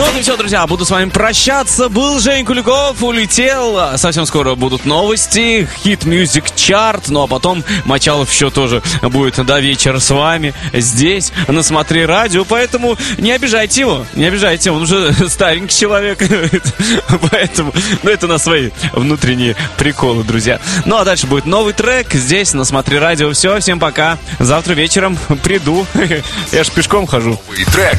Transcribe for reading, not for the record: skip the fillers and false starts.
Вот и все, друзья, буду с вами прощаться. Был Жень Куликов, улетел. Совсем скоро будут новости, Hit Music Chart. Ну а потом Мочалов еще тоже будет до вечера с вами здесь, на Смотри Радио. Поэтому не обижайте его, не обижайте. Он уже старенький человек. Поэтому, ну это на свои внутренние приколы, друзья. Ну а дальше будет новый трек здесь, на Смотри Радио. Все, всем пока. Завтра вечером приду. Я ж пешком хожу. Новый трек